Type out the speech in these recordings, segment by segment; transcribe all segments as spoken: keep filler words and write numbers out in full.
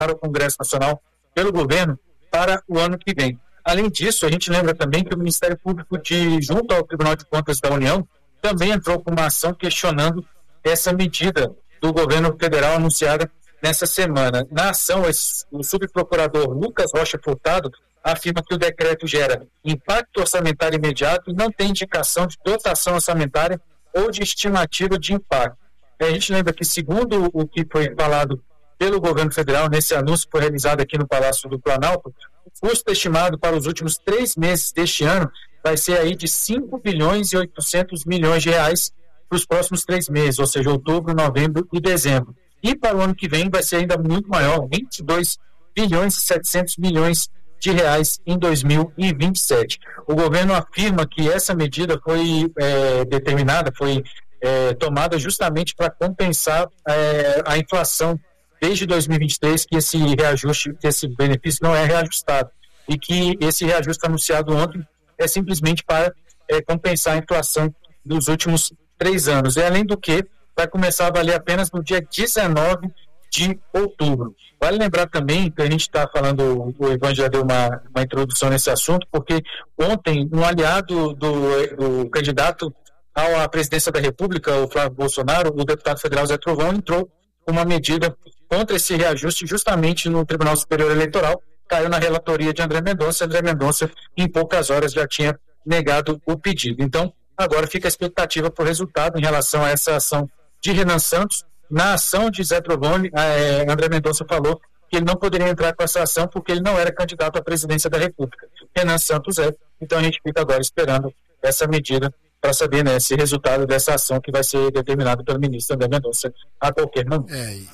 para o Congresso Nacional pelo governo para o ano que vem. Além disso, a gente lembra também que o Ministério Público, de, junto ao Tribunal de Contas da União, também entrou com uma ação questionando essa medida do governo federal anunciada nessa semana. Na ação, o subprocurador Lucas Rocha Furtado afirma que o decreto gera impacto orçamentário imediato e não tem indicação de dotação orçamentária ou de estimativa de impacto. A gente lembra que, segundo o que foi falado pelo governo federal nesse anúncio que foi realizado aqui no Palácio do Planalto, o custo estimado para os últimos três meses deste ano vai ser aí de cinco bilhões e oitocentos milhões de reais para os próximos três meses, ou seja, outubro, novembro e dezembro. E para o ano que vem vai ser ainda muito maior, vinte e dois bilhões e setecentos milhões de reais em dois mil e vinte e sete. O governo afirma que essa medida foi é, determinada, foi é, tomada justamente para compensar é, a inflação desde dois mil e vinte e três, que esse reajuste, que esse benefício não é reajustado e que esse reajuste anunciado ontem é simplesmente para é, compensar a inflação dos últimos três anos. E além do que, vai começar a valer apenas no dia dezenove de outubro. Vale lembrar também que a gente está falando, o Ivan já deu uma, uma introdução nesse assunto, porque ontem um aliado do, do candidato à presidência da República, o Flávio Bolsonaro, o deputado federal Zé Trovão, entrou com uma medida contra esse reajuste justamente no Tribunal Superior Eleitoral, caiu na relatoria de André Mendonça. André Mendonça, em poucas horas, já tinha negado o pedido. Então, agora fica a expectativa para o resultado em relação a essa ação de Renan Santos. Na ação de Zé Trovão, eh, André Mendonça falou que ele não poderia entrar com essa ação porque ele não era candidato à presidência da República. Renan Santos é. Então a gente fica agora esperando essa medida para saber, né, esse resultado dessa ação que vai ser determinado pelo ministro André Mendonça a qualquer momento. É, e,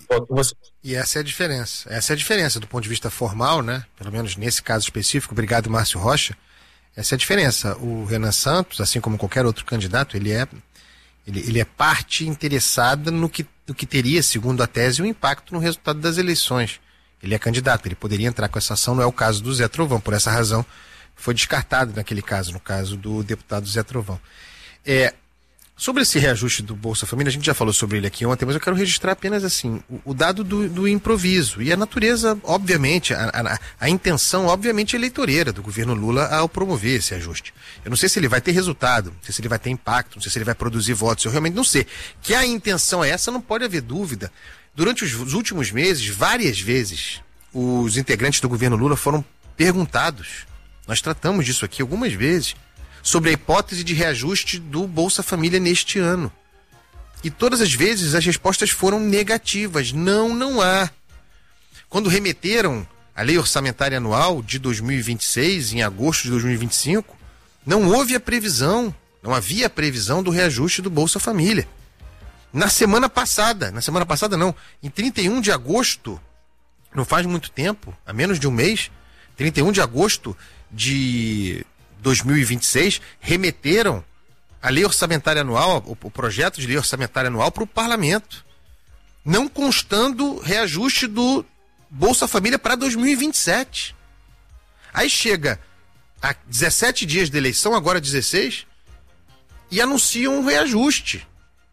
e essa é a diferença. Essa é a diferença do ponto de vista formal, né? Pelo menos nesse caso específico. Obrigado, Márcio Rocha. Essa é a diferença. O Renan Santos, assim como qualquer outro candidato, ele é, ele, ele é parte interessada no que, no que teria, segundo a tese, um impacto no resultado das eleições. Ele é candidato, ele poderia entrar com essa ação, não é o caso do Zé Trovão. Por essa razão, foi descartado naquele caso, no caso do deputado Zé Trovão. É, sobre esse reajuste do Bolsa Família, a gente já falou sobre ele aqui ontem, mas eu quero registrar apenas assim, o, o dado do, do improviso e a natureza, obviamente, a, a, a intenção, obviamente, eleitoreira do governo Lula ao promover esse ajuste. Eu não sei se ele vai ter resultado, não sei se ele vai ter impacto, não sei se ele vai produzir votos, eu realmente não sei. Que a intenção é essa, não pode haver dúvida. Durante os, os últimos meses, várias vezes, os integrantes do governo Lula foram perguntados, nós tratamos disso aqui algumas vezes, sobre a hipótese de reajuste do Bolsa Família neste ano. E todas as vezes as respostas foram negativas. Não, não há. Quando remeteram a Lei Orçamentária Anual de dois mil e vinte e seis, em agosto de dois mil e vinte e cinco, não houve a previsão, não havia a previsão do reajuste do Bolsa Família. Na semana passada, na semana passada não, em trinta e um de agosto, não faz muito tempo, há menos de um mês, trinta e um de agosto de dois mil e vinte e seis, remeteram a lei orçamentária anual, o, o projeto de lei orçamentária anual para o parlamento, não constando reajuste do Bolsa Família para dois mil e vinte e sete. Aí chega a dezessete dias de eleição, agora dezesseis, e anunciam um reajuste.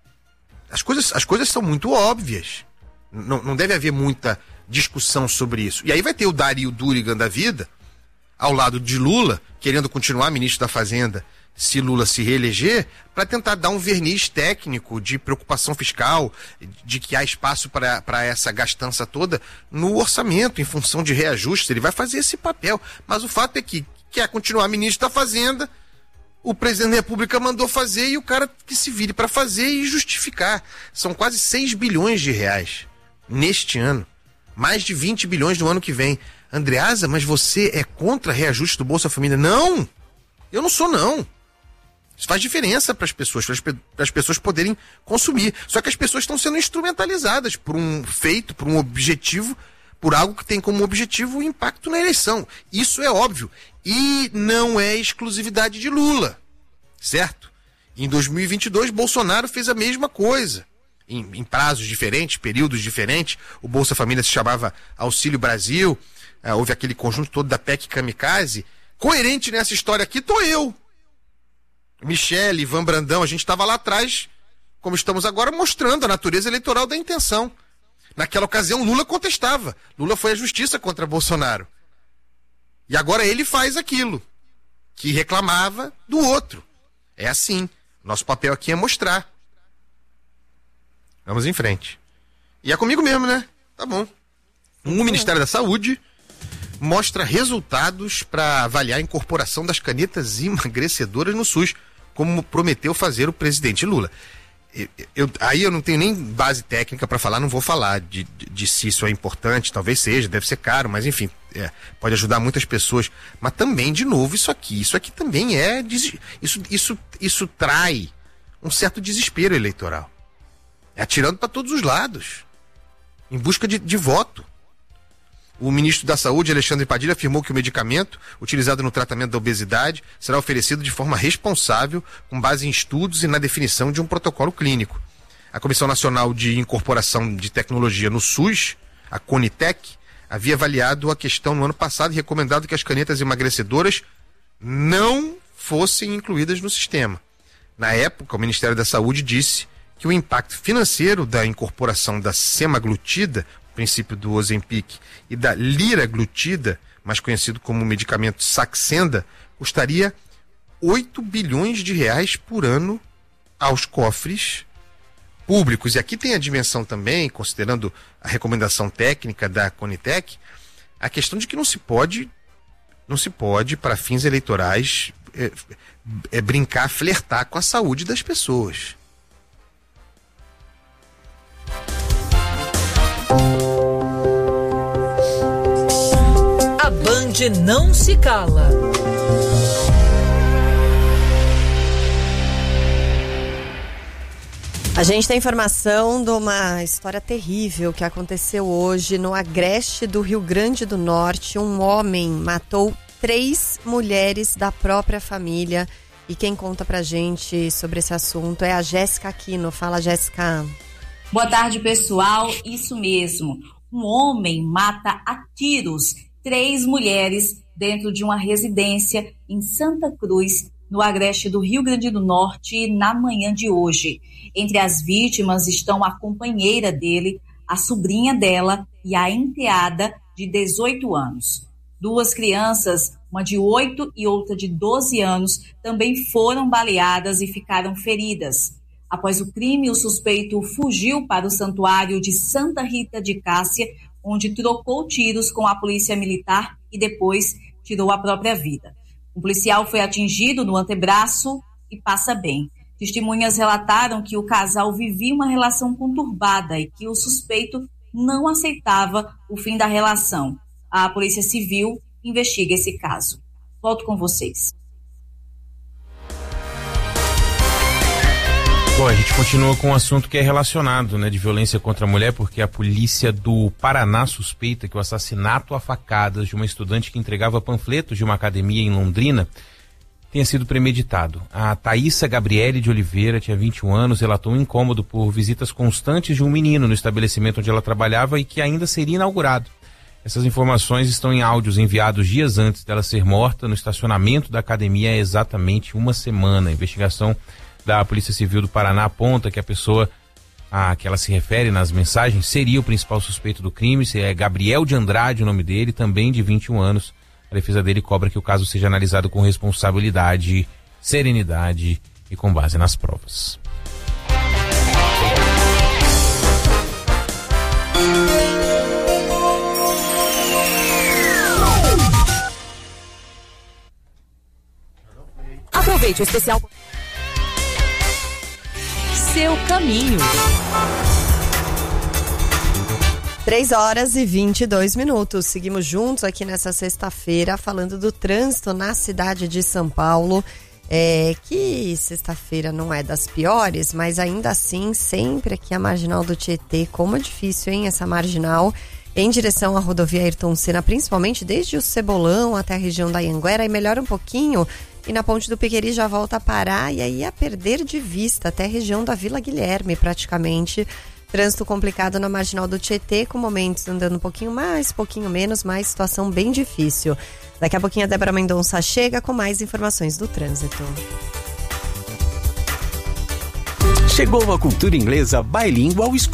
As coisas, as coisas são muito óbvias. Não, não deve haver muita discussão sobre isso. E aí vai ter o Dario Durigan da vida, ao lado de Lula, querendo continuar ministro da Fazenda se Lula se reeleger, para tentar dar um verniz técnico de preocupação fiscal, de que há espaço para essa gastança toda no orçamento, em função de reajustes. Ele vai fazer esse papel. Mas o fato é que quer continuar ministro da Fazenda, o presidente da República mandou fazer e o cara que se vire para fazer e justificar. São quase seis bilhões de reais neste ano. Mais de vinte bilhões no ano que vem. Andreasa, mas você é contra reajuste do Bolsa Família? Não! Eu não sou, não. Isso faz diferença para as pessoas, para as pessoas poderem consumir. Só que as pessoas estão sendo instrumentalizadas por um feito, por um objetivo, por algo que tem como objetivo o impacto na eleição. Isso é óbvio. E não é exclusividade de Lula, certo? Em dois mil e vinte e dois, Bolsonaro fez a mesma coisa. Em, em prazos diferentes, períodos diferentes. O Bolsa Família se chamava Auxílio Brasil. Uh, houve aquele conjunto todo da P E C Kamikaze. Coerente nessa história aqui tô eu. Michele, Ivan Brandão, a gente estava lá atrás, como estamos agora, mostrando a natureza eleitoral da intenção. Naquela ocasião, Lula contestava. Lula foi à justiça contra Bolsonaro. E agora ele faz aquilo que reclamava do outro. É assim. Nosso papel aqui é mostrar. Vamos em frente. E é comigo mesmo, né? Tá bom. O Ministério da Saúde mostra resultados para avaliar a incorporação das canetas emagrecedoras no SUS, como prometeu fazer o presidente Lula. Eu, eu, aí eu não tenho nem base técnica para falar, não vou falar de, de, de se isso é importante, talvez seja, deve ser caro, mas enfim, é, pode ajudar muitas pessoas. Mas também, de novo, isso aqui, isso aqui também é, isso, isso, isso trai um certo desespero eleitoral. É atirando para todos os lados, em busca de, de voto. O ministro da Saúde, Alexandre Padilha, afirmou que o medicamento utilizado no tratamento da obesidade será oferecido de forma responsável, com base em estudos e na definição de um protocolo clínico. A Comissão Nacional de Incorporação de Tecnologia no SUS, a CONITEC, havia avaliado a questão no ano passado e recomendado que as canetas emagrecedoras não fossem incluídas no sistema. Na época, o Ministério da Saúde disse que o impacto financeiro da incorporação da semaglutida, princípio do Ozempic, e da liraglutida, mais conhecido como medicamento Saxenda, custaria oito bilhões de reais por ano aos cofres públicos. E aqui tem a dimensão também, considerando a recomendação técnica da Conitec, a questão de que não se pode, não se pode, para fins eleitorais, é, é brincar, flertar com a saúde das pessoas. A Band não se cala. A gente tem informação de uma história terrível que aconteceu hoje no Agreste do Rio Grande do Norte. Um homem matou três mulheres da própria família. E quem conta pra gente sobre esse assunto é a Jéssica Aquino. Fala, Jéssica. Boa tarde, pessoal. Isso mesmo. Um homem mata a tiros três mulheres dentro de uma residência em Santa Cruz, no Agreste do Rio Grande do Norte, na manhã de hoje. Entre as vítimas estão a companheira dele, a sobrinha dela e a enteada de dezoito anos. Duas crianças, uma de oito e outra de doze anos, também foram baleadas e ficaram feridas. Após o crime, o suspeito fugiu para o santuário de Santa Rita de Cássia, onde trocou tiros com a polícia militar e depois tirou a própria vida. Um policial foi atingido no antebraço e passa bem. Testemunhas relataram que o casal vivia uma relação conturbada e que o suspeito não aceitava o fim da relação. A Polícia Civil investiga esse caso. Volto com vocês. Bom, a gente continua com um assunto que é relacionado, né, de violência contra a mulher, porque a polícia do Paraná suspeita que o assassinato a facadas de uma estudante que entregava panfletos de uma academia em Londrina tenha sido premeditado. A Thaísa Gabriele de Oliveira tinha vinte e um anos, relatou um incômodo por visitas constantes de um menino no estabelecimento onde ela trabalhava e que ainda seria inaugurado. Essas informações estão em áudios enviados dias antes dela ser morta no estacionamento da academia há exatamente uma semana. A investigação da Polícia Civil do Paraná aponta que a pessoa a que ela se refere nas mensagens seria o principal suspeito do crime. É Gabriel de Andrade o nome dele, também de vinte e um anos. A defesa dele cobra que o caso seja analisado com responsabilidade, serenidade e com base nas provas. Aproveite o especial Seu Caminho. três horas e vinte e dois minutos. Seguimos juntos aqui nessa sexta-feira falando do trânsito na cidade de São Paulo. É, que sexta-feira não é das piores, mas ainda assim, sempre aqui a marginal do Tietê, como é difícil, hein, essa marginal, em direção à rodovia Ayrton Senna, principalmente desde o Cebolão até a região da Anhanguera, e melhora um pouquinho, e na Ponte do Piqueri já volta a parar, e aí a perder de vista até a região da Vila Guilherme, praticamente. Trânsito complicado na marginal do Tietê, com momentos andando um pouquinho mais, pouquinho menos, mas situação bem difícil. Daqui a pouquinho a Débora Mendonça chega com mais informações do trânsito. Chegou a cultura inglesa Bilingual School. A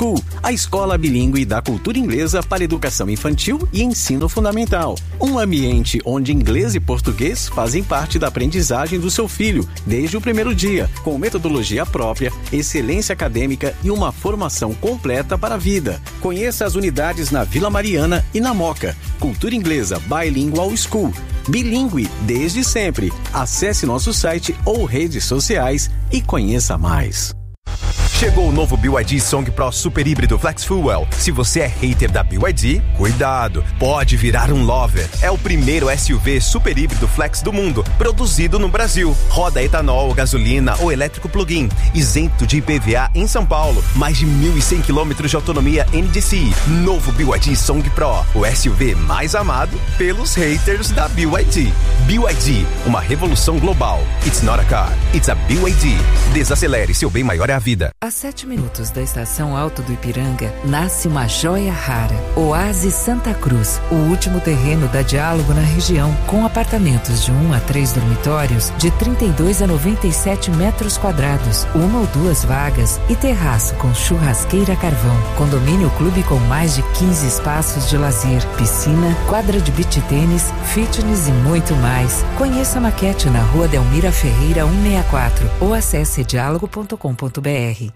a escola bilíngue da cultura inglesa para educação infantil e ensino fundamental. Um ambiente onde inglês e português fazem parte da aprendizagem do seu filho desde o primeiro dia, com metodologia própria, excelência acadêmica e uma formação completa para a vida. Conheça as unidades na Vila Mariana e na Moca. Cultura Inglesa Bilingual School. Bilíngue desde sempre. Acesse nosso site ou redes sociais e conheça mais. Chegou o novo B Y D Song Pro Super Híbrido Flex Fuel. Se você é hater da B Y D, cuidado, pode virar um lover. É o primeiro S U V super híbrido flex do mundo, produzido no Brasil. Roda etanol, gasolina ou elétrico plug-in, isento de I P V A em São Paulo. Mais de mil e cem quilômetros de autonomia N D C I. Novo B Y D Song Pro, o S U V mais amado pelos haters da B Y D. B Y D, uma revolução global. It's not a car, it's a B Y D. Desacelere, seu bem maior é a vida. A sete minutos da estação Alto do Ipiranga, nasce uma joia rara, Oásis Santa Cruz, o último terreno da Diálogo na região, com apartamentos de um a três dormitórios de trinta e dois a noventa e sete metros quadrados, uma ou duas vagas e terraço com churrasqueira a carvão. Condomínio clube com mais de quinze espaços de lazer, piscina, quadra de beach tênis, fitness e muito mais. Conheça a maquete na Rua Delmira Ferreira cento e sessenta e quatro ou acesse diálogo ponto com ponto br.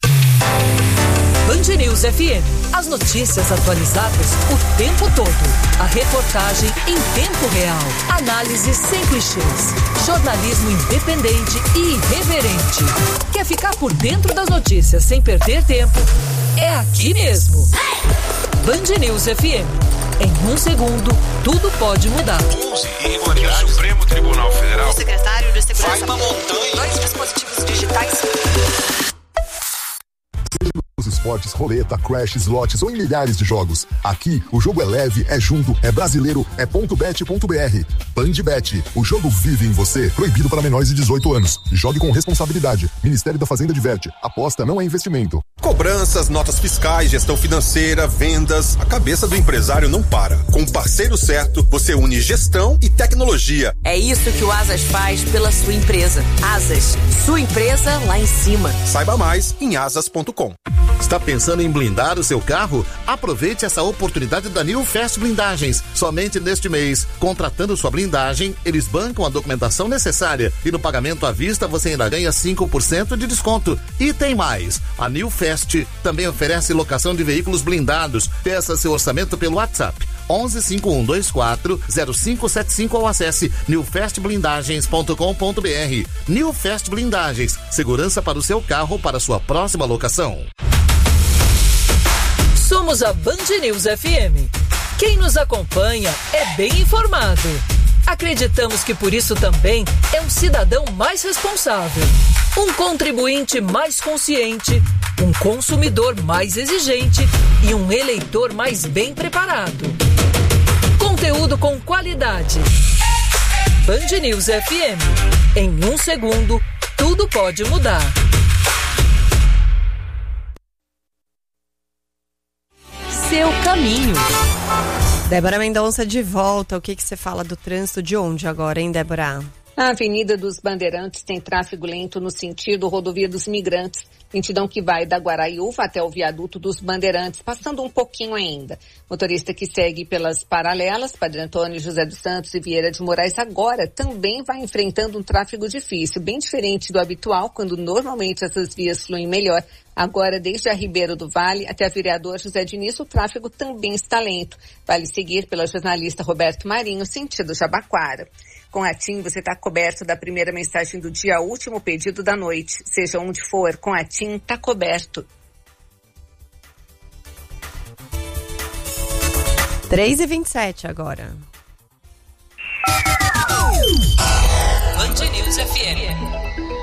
Band News F M. As notícias atualizadas o tempo todo. A reportagem em tempo real. Análise sem clichês. Jornalismo independente e irreverente. Quer ficar por dentro das notícias sem perder tempo? É aqui mesmo. Band News F M. Em um segundo, tudo pode mudar. O Supremo Tribunal Federal. O secretário de Segurança. Vai uma montanha. Dois dispositivos digitais. Os esportes, roleta, crash, slots ou em milhares de jogos. Aqui, o jogo é leve, é junto, é brasileiro, é ponto bet ponto br. Bandbet, o jogo vive em você. Proibido para menores de dezoito anos. Jogue com responsabilidade. Ministério da Fazenda diverte. Aposta não é investimento. Cobranças, notas fiscais, gestão financeira, vendas. A cabeça do empresário não para. Com o parceiro certo, você une gestão e tecnologia. É isso que o Asas faz pela sua empresa. Asas, sua empresa lá em cima. Saiba mais em asas ponto com. Está pensando em blindar o seu carro? Aproveite essa oportunidade da New Fast Blindagens. Somente neste mês, contratando sua blindagem, eles bancam a documentação necessária e no pagamento à vista você ainda ganha cinco por cento de desconto. E tem mais, a New Fast também oferece locação de veículos blindados. Peça seu orçamento pelo WhatsApp onze cinco um dois quatro zero cinco sete cinco ou acesse new fast blindagens ponto com ponto br. New Fast Blindagens, segurança para o seu carro para sua próxima locação. Somos a Band News F M. Quem nos acompanha é bem informado. Acreditamos que por isso também é um cidadão mais responsável, um contribuinte mais consciente, um consumidor mais exigente e um eleitor mais bem preparado. Conteúdo com qualidade. Band News F M. Em um segundo, tudo pode mudar. Seu caminho. Débora Mendonça de volta. O que, que você fala do trânsito de onde agora, hein, Débora? A Avenida dos Bandeirantes tem tráfego lento no sentido Rodovia dos Imigrantes, lentidão que vai da Guaraiúva até o viaduto dos Bandeirantes, passando um pouquinho ainda. Motorista que segue pelas paralelas, Padre Antônio, José dos Santos e Vieira de Moraes, agora também vai enfrentando um tráfego difícil, bem diferente do habitual, quando normalmente essas vias fluem melhor. Agora, desde a Ribeiro do Vale até a Vereador José Diniz, o tráfego também está lento. Vale seguir pela jornalista Roberto Marinho, sentido Jabaquara. Com a TIM, você está coberto da primeira mensagem do dia, último pedido da noite. Seja onde for, com a TIM, está coberto. três e vinte e sete agora. Band News F M.